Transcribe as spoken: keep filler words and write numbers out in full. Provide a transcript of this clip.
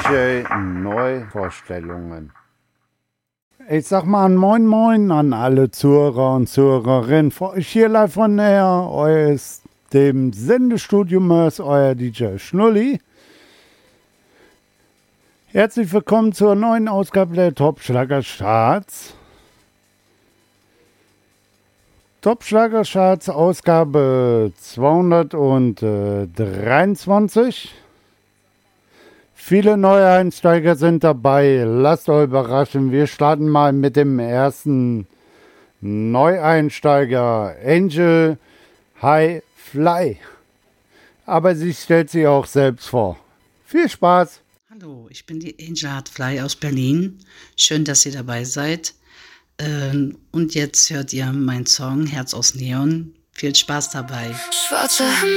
J Neuvorstellungen. Ich sag mal ein Moin Moin an alle Zuhörer und Zuhörerinnen. Ich hier live von näher, aus dem Sendestudio Mörs, euer D J Schnulli. Herzlich willkommen zur neuen Ausgabe der Top-Schlager-Charts. Top-Schlager-Charts, Ausgabe zweihundertdreiundzwanzig. Viele neue Einsteiger sind dabei. Lasst euch überraschen. Wir starten mal mit dem ersten Neueinsteiger, Angel Hi Fly. Aber sie stellt sich auch selbst vor. Viel Spaß! Hallo, ich bin die Angel Hi Fly aus Berlin. Schön, dass ihr dabei seid. Ähm, und jetzt hört ihr meinen Song Herz aus Neon. Viel Spaß dabei. Schwarze